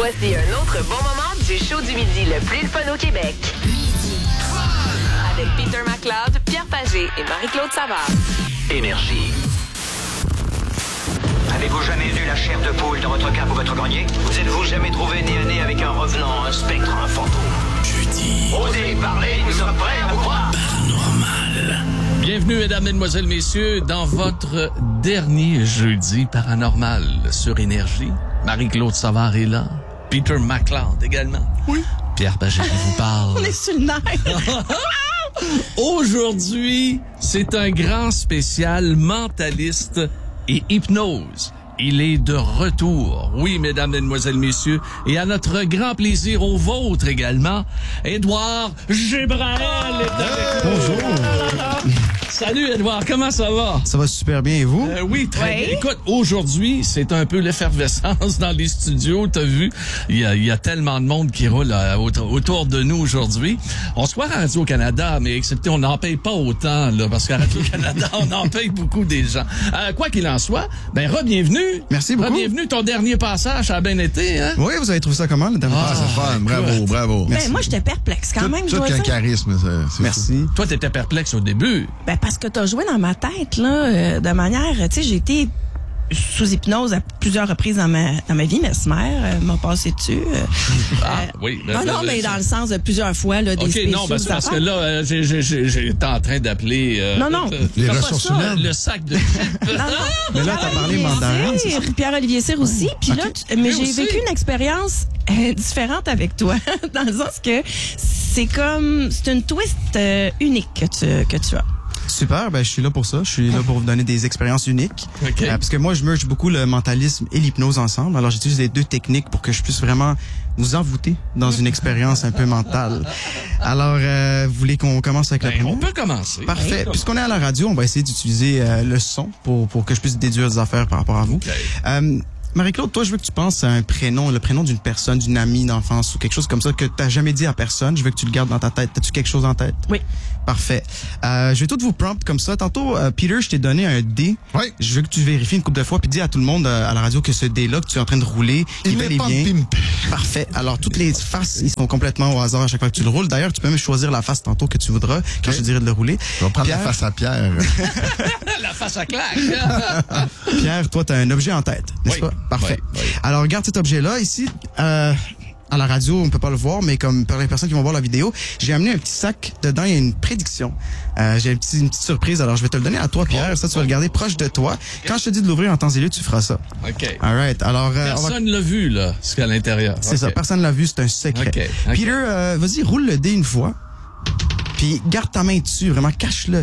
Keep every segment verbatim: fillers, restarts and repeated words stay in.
Voici un autre bon moment du show du midi le plus le fun au Québec. Avec Peter McLeod, Pierre Pagé et Marie-Claude Savard. Énergie. Avez-vous jamais vu la chair de poule dans votre cave ou votre grenier? Vous êtes-vous jamais trouvé nez à nez avec un revenant, un spectre, un fantôme? Jeudi. Osez parler, nous sommes prêts à vous croire. Paranormal. Bienvenue, mesdames, mesdemoiselles, messieurs, dans votre dernier jeudi paranormal sur Énergie. Marie-Claude Savard est là. Peter McLeod également. Oui. Pierre Pagé qui vous parle. On est sur le nerf. Aujourd'hui, c'est un grand spécial mentaliste et hypnose. Il est de retour. Oui, mesdames, mesdemoiselles, messieurs. Et à notre grand plaisir, au vôtre également, Édouard Gébrael est avec nous. Bonjour. Salut, Édouard. Comment ça va? Ça va super bien, et vous? Euh, oui, très Oui. bien. Écoute, aujourd'hui, c'est un peu l'effervescence dans les studios. T'as vu, il y a, il y a tellement de monde qui roule euh, autour de nous aujourd'hui. On se voit à Radio-Canada, mais excepté, on n'en paye pas autant, là, parce qu'à Radio-Canada, on en paye beaucoup des gens. Euh, quoi qu'il en soit, ben, re-bienvenue. Merci beaucoup. Re-bienvenue. Ton dernier passage, ça a bien été, hein? Oui, vous avez trouvé ça comment, le dernier Ah, passage? C'est fun, bravo, écoute. bravo. Ben, moi, j'étais perplexe quand Tout, même, je tout dois qu'un dire. charisme, c'est, c'est Merci. Toi, t'étais perplexe au début. Ben, parce que t'as joué dans ma tête, là, euh, de manière, tu sais, j'ai été sous hypnose à plusieurs reprises dans ma, dans ma vie. Mesmer euh, m'a passé dessus. Euh, Ah, euh, oui. non, non, mais dans le sens de plusieurs fois, là, des OK, spéciaux, non, ben, c'est parce que affaires. là, euh, j'ai, j'ai, j'ai, j'étais en train d'appeler... euh, Non, non. euh, Les pas ressources ça, humaines. Le sac de... Non, non. Mais là, t'as parlé mandarin, c'est ça? Pierre-Olivier Cyr aussi. Puis là, tu- mais Lui j'ai aussi. vécu une expérience euh, différente avec toi, dans le sens que c'est comme, c'est une twist euh, unique que tu, que tu as. Super, ben je suis là pour ça. Je suis là pour vous donner des expériences uniques. OK. Euh, parce que moi, je merge beaucoup le mentalisme et l'hypnose ensemble. Alors, j'utilise les deux techniques pour que je puisse vraiment vous envoûter dans une expérience un peu mentale. Alors, euh, vous voulez qu'on commence avec la Ben, première? on peut commencer. Parfait. Puisqu'on est à la radio, on va essayer d'utiliser euh, le son pour, pour que je puisse déduire des affaires par rapport à vous. OK. Euh, Marie-Claude, toi, je veux que tu penses à un prénom, le prénom d'une personne, d'une amie d'enfance ou quelque chose comme ça que t'as jamais dit à personne. Je veux que tu le gardes dans ta tête. T'as-tu quelque chose en tête? Oui. Parfait. Euh, je vais tout vous prompt comme ça. Tantôt, euh, Peter, je t'ai donné un dé. Oui. Je veux que tu vérifies une couple de fois puis dis à tout le monde euh, à la radio que ce dé-là que tu es en train de rouler, il, Il bel n'est et pas bien. pimpé. Parfait. Alors, toutes les faces, ils sont complètement au hasard à chaque fois que tu le roules. D'ailleurs, tu peux même choisir la face tantôt que tu voudras quand Ok. je te dirai de le rouler. Je vais prendre Pierre, la face à Pierre. La face à claque. Pierre, toi, tu as un objet en tête, n'est-ce Oui. pas? Parfait. Oui, oui. Alors, regarde cet objet-là. Ici, euh, à la radio, on peut pas le voir, mais comme pour les personnes qui vont voir la vidéo, j'ai amené un petit sac. Dedans, il y a une prédiction. Euh, j'ai un petit, une petite surprise. Alors, je vais te le donner à toi, Pierre. Ça, tu vas le garder proche de toi. Quand je te dis de l'ouvrir en temps et lieu, tu feras ça. OK. All right. Alors, euh, on va... Personne l'a vu, là, ce qu'il y a à l'intérieur. c'est ça. OK. Personne l'a vu. C'est un secret. OK, OK. Peter, euh, vas-y, roule le dé une fois. Puis, garde ta main dessus. Vraiment, cache-le.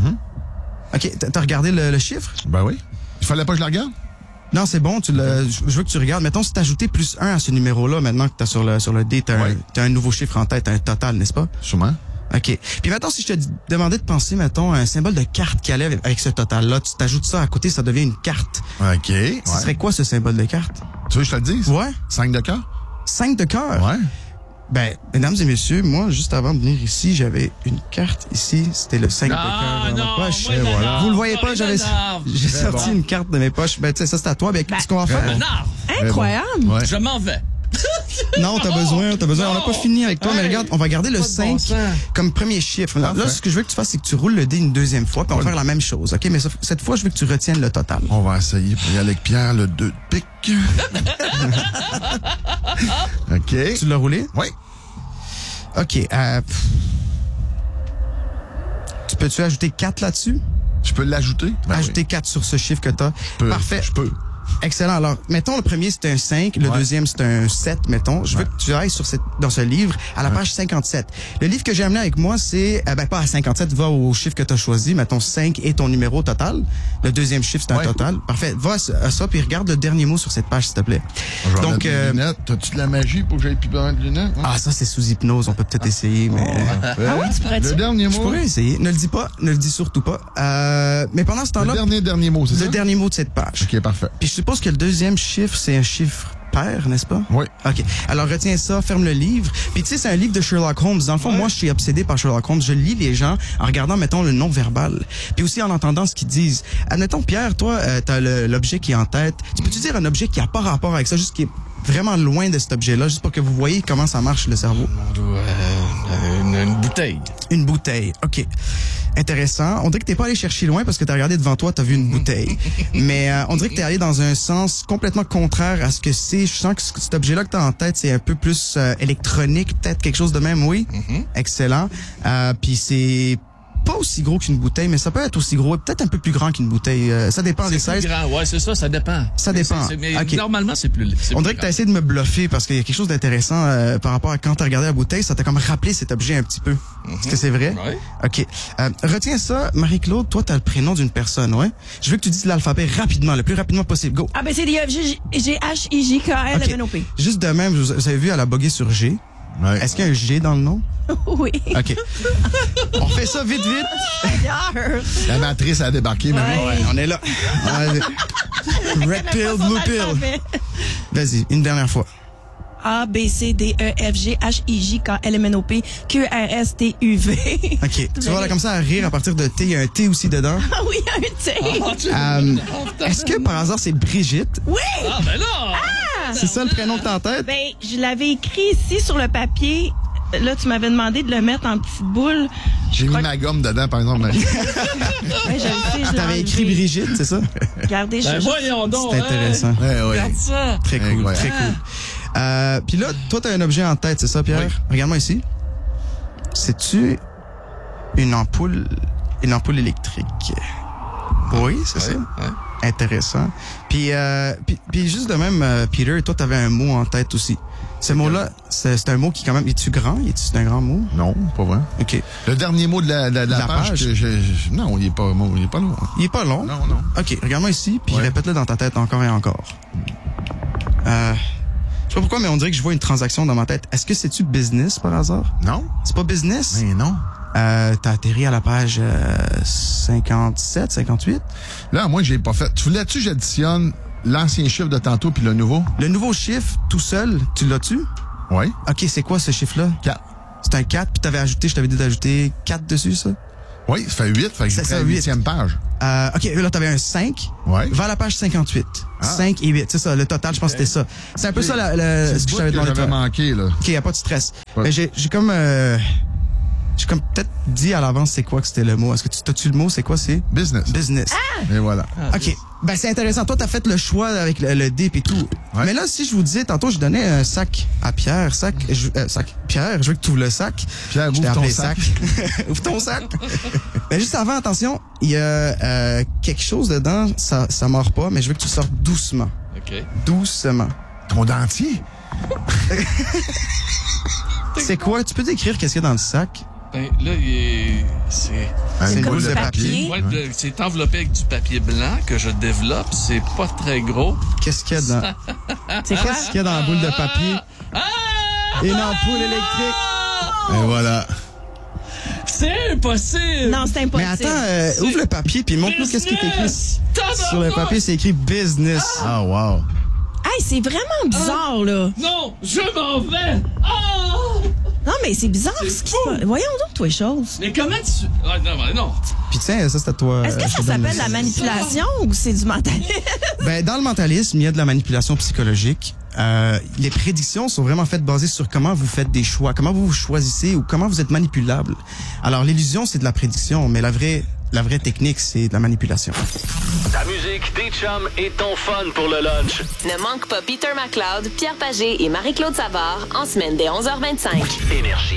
OK. T'as t'as regardé le, le chiffre? Ben oui. Il fallait pas que je la regarde? Non, c'est bon. Tu le, je je veux que tu regardes. Mettons, si t'as ajouté plus un à ce numéro-là, maintenant que t'as sur le, sur le dé, t'as Ouais. un, t'as un nouveau chiffre en tête, un total, n'est-ce pas? Sûrement. OK. Puis maintenant, si je te dis- demandais de penser, mettons, à un symbole de carte qui allait avec, avec ce total-là, tu t'ajoutes ça à côté, ça devient une carte. OK. Ouais. Ce serait quoi, ce symbole de carte? Tu veux que je te le dise? Ouais. Cinq de cœur? Cinq de cœur. Ouais. Ben, mesdames et messieurs, moi, juste avant de venir ici, j'avais une carte ici. C'était le cinq de Ah, cœur dans non, ma poche. moi, il m'énerve. Vous le voyez pas, Il j'avais, m'énerve. j'ai Très sorti bon. une carte de mes poches. Ben, tu sais, ça, c'est à toi. Ben, Ben, ce qu'on va faire. Un arbre. Incroyable. Ouais. Je m'en vais. Non, t'as besoin, t'as besoin. On n'a Non. pas fini avec toi, mais Hey, regarde, on va garder le pas de bon cinq sens. comme premier chiffre. Là, Parfait. ce que je veux que tu fasses, c'est que tu roules le dé une deuxième fois, puis on va Ouais. faire la même chose, OK? Mais sauf- cette fois, je veux que tu retiennes le total. On va essayer. Puis avec Pierre, le deux de pique. OK. Tu l'as roulé? Oui. OK. Euh, pff. tu peux-tu ajouter quatre là-dessus? Je peux l'ajouter? Ben ajouter oui. quatre sur ce chiffre que t'as. Je peux. Parfait. Je peux. Excellent. Alors, mettons, le premier, c'est un cinq. Le Ouais. deuxième, c'est un sept, mettons. Je veux Ouais. que tu ailles sur cette, dans ce livre, à la page cinquante-sept. Le livre que j'ai amené avec moi, c'est, euh, ben, pas à cinquante-sept, va au chiffre que tu as choisi. Mettons, cinq est ton numéro total. Le deuxième chiffre, c'est un Ouais. total. Parfait. Va à, ce- à ça, puis regarde le dernier mot sur cette page, s'il te plaît. Je vais Donc, mettre mes euh, lunettes. T'as-tu de la magie pour que j'aille plus besoin de lunettes? hein? ah, ça, c'est sous hypnose. On peut peut-être essayer, mais... Parfait. Ah oui, tu pourrais Le dire? dernier Je mot. pourrais essayer. Ne le dis pas. Ne le dis surtout pas. Euh, mais pendant ce Le temps-là, dernier, dernier mot, c'est ça? le dernier mot de cette page. OK, parfait. Puis je suppose que le deuxième chiffre, c'est un chiffre pair, n'est-ce pas? Oui. OK. Alors, retiens ça, ferme le livre. Puis, tu sais, c'est un livre de Sherlock Holmes. Dans le fond, moi, je suis obsédé par Sherlock Holmes. Je lis les gens en regardant, mettons, le non-verbal. Puis aussi en entendant ce qu'ils disent. Admettons, Pierre, toi, euh, t'as le- l'objet qui est en tête. Tu peux-tu dire un objet qui a pas rapport avec ça, juste qui est vraiment loin de cet objet-là, juste pour que vous voyez comment ça marche le cerveau. Euh, une, une bouteille. Une bouteille, OK. Intéressant. On dirait que t'es pas allé chercher loin parce que t'as regardé devant toi, t'as vu une bouteille. Mais euh, on dirait que t'es allé dans un sens complètement contraire à ce que c'est. Je sens que c- cet objet-là que t'as en tête, c'est un peu plus euh, électronique, peut-être quelque chose de même, oui. Mm-hmm. Excellent. Euh, Puis c'est pas aussi gros qu'une bouteille, mais ça peut être aussi gros et peut-être un peu plus grand qu'une bouteille. Euh, ça dépend des C'est plus sizes. grand. Ouais, c'est ça, ça dépend. Ça Mais dépend. c'est- c'est- mais Ok. normalement, c'est plus c'est On plus dirait que grand. t'as essayé de me bluffer parce qu'il y a quelque chose d'intéressant euh, par rapport à quand t'as regardé la bouteille, ça t'a comme rappelé cet objet un petit peu. Est-ce que c'est vrai? Ouais. OK. Euh, retiens ça, Marie-Claude, toi, t'as le prénom d'une personne, ouais? Je veux que tu dises l'alphabet rapidement, le plus rapidement possible. Go! Ah, ben, c'est des G H I J K L M N O P. Juste de même, vous vous avez vu, elle a bogué sur G. Ouais. Est-ce qu'il y a un G dans le nom? Oui. OK. On fait ça vite, vite. D'ailleurs. La matrice a débarqué, maintenant. Ouais, on est là. Ouais. Red pill, blue pill. Vas-y, une dernière fois. A, B, C, D, E, F, G, H, I, J, K, L, M, N, O, P, Q, R, S, T, U, V. OK. Tu vois, là, comme ça, à rire à partir de T, il y a un T aussi dedans. Ah oui, un T. Ah, tu- Euh, Est-ce que, par hasard, c'est Brigitte? Oui. Ah, ben là! C'est ça le prénom que t'as en tête? Ben, je l'avais écrit ici sur le papier. Là, tu m'avais demandé de le mettre en petite boule. J'ai mis crois ma gomme dedans, par exemple, Marie. Ouais, je le sais, je l'ai T'avais écrit enlevé. Brigitte, c'est ça? Regardez, je Ben je- voyons donc! C'est intéressant. Ouais, ouais. Regarde ça! Très cool, Incroyable. très cool. Euh, Puis là, toi, t'as un objet en tête, c'est ça, Pierre? Oui. Regarde-moi ici. C'est-tu une ampoule, une ampoule électrique? Oui, c'est ça. Ouais, ouais. Intéressant. Puis, euh, puis, puis juste de même, euh, Peter, toi, t'avais un mot en tête aussi. Ce mot-là, c'est c'est un mot qui quand même... Es-tu grand? Es-tu un grand mot? Non, pas vrai. OK. Le dernier mot de la, de la, de la La page, page? que je, je- non, il est pas, il est pas long. Il est pas long. Non, non. OK, regarde-moi ici, puis Ouais. répète-le dans ta tête encore et encore. Euh... Je sais pas pourquoi, mais on dirait que je vois une transaction dans ma tête. Est-ce que c'est-tu business, par hasard? Non? C'est pas business? Mais non. Euh, t'as atterri à la page euh, cinquante-sept, cinquante-huit. Là, moi, j'ai pas fait. Tu voulais-tu que j'additionne l'ancien chiffre de tantôt puis le nouveau? Le nouveau chiffre, tout seul, tu l'as-tu? Oui. OK, c'est quoi ce chiffre-là? quatre. C'est un quatre, puis t'avais ajouté, je t'avais dit d'ajouter quatre dessus, ça? Oui, ça fait huit. Fait que C'est j'ai ça, pris la huit. huitième page. Euh, OK, là, t'avais un cinq. Ouais. Va à la page cinquante-huit. Ah. cinq et huit, c'est ça. Le total, je pense que c'était ça. C'est un peu ça la, la- C'est ce que le je t'avais bout que demandé de j'avais faire. manqué, là. OK, y a pas de stress. Ouais. Mais j'ai j'ai comme... Euh, j'ai comme peut-être dit à l'avance c'est quoi que c'était le mot. Est-ce que tu t'as-tu le mot? C'est quoi? C'est Business. business. Et voilà. OK. Ben, c'est intéressant. Toi, t'as fait le choix avec le, le dip et tout. Ouais. Mais là, si je vous disais, tantôt, je donnais un sac à Pierre. Sac, je, euh, sac. Pierre, je veux que tu ouvres le sac. Pierre, Je t'ai ouvre ton appelé sac. ouvre ton sac. Mais juste avant, attention, il y a euh, quelque chose dedans. Ça, ça mord pas, mais je veux que tu sortes doucement. OK. Doucement. Ton dentier? C'est quoi? Tu peux décrire qu'est-ce qu'il y a dans le sac? Ben, là, il est... C'est... C'est une comme boule du de papier. papier. Ouais, de- c'est enveloppé avec du papier blanc que je développe. C'est pas très gros. Qu'est-ce qu'il y a dedans? C'est quoi? Qu'est-ce qu'il y a dans la boule de papier? Ah! Une ampoule électrique. Et voilà. C'est impossible! Non, c'est impossible. Mais attends, euh, ouvre le papier puis montre-nous qu'est-ce qui est écrit. Business! Sur le papier, c'est écrit business. Ah, wow. Hey, c'est vraiment bizarre, là. Non, je m'en vais! Ah! Non, mais c'est bizarre C'est ce qui fou. se passe. Voyons donc, toi, les choses. Mais comment tu... Ah, non, mais non. Puis tiens, ça c'est à toi. Est-ce euh, que je ça te donne s'appelle le- la manipulation ou c'est du mentalisme? Ben, dans le mentalisme, il y a de la manipulation psychologique. Euh, les prédictions sont vraiment faites basées sur comment vous faites des choix, comment vous vous choisissez ou comment vous êtes manipulable. Alors, l'illusion, c'est de la prédiction, mais la vraie, la vraie technique, c'est de la manipulation. Ta musique, tes chums et ton fun pour le lunch. Ne manque pas Peter McLeod, Pierre Pagé et Marie-Claude Savard en semaine dès onze heures vingt-cinq. Énergie.